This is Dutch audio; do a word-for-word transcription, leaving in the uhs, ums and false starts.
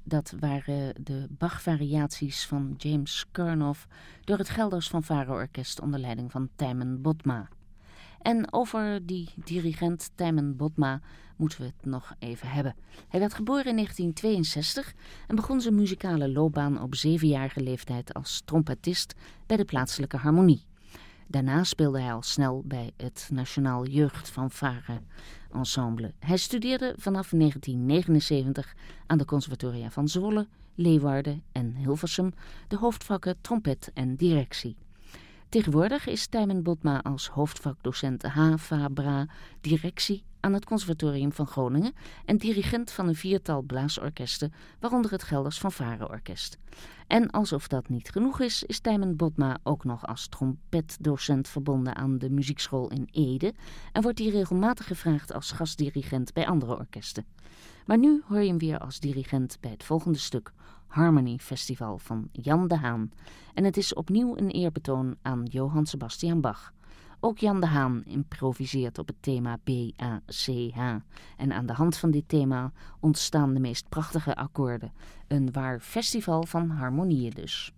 Dat waren de Bach-variaties van James Kernoff door het Gelders Fanfare-orkest onder leiding van Tijmen Botma. En over die dirigent Tijmen Botma moeten we het nog even hebben. Hij werd geboren in negentien tweeënzestig en begon zijn muzikale loopbaan op zevenjarige leeftijd als trompetist bij de plaatselijke harmonie. Daarna speelde hij al snel bij het Nationaal Jeugdfanfare Ensemble. Hij studeerde vanaf negentien negenenzeventig aan de conservatoria van Zwolle, Leeuwarden en Hilversum de hoofdvakken trompet en directie. Tegenwoordig is Tijmen Botma als hoofdvakdocent H V A B R A directie aan het Conservatorium van Groningen en dirigent van een viertal blaasorkesten, waaronder het Gelders Fanfare-orkest. En alsof dat niet genoeg is, is Tijmen Botma ook nog als trompetdocent verbonden aan de muziekschool in Ede en wordt hij regelmatig gevraagd als gastdirigent bij andere orkesten. Maar nu hoor je hem weer als dirigent bij het volgende stuk, Harmony Festival van Jan de Haan. En het is opnieuw een eerbetoon aan Johann Sebastian Bach. Ook Jan de Haan improviseert op het thema B A C H. En aan de hand van dit thema ontstaan de meest prachtige akkoorden. Een waar festival van harmonieën dus.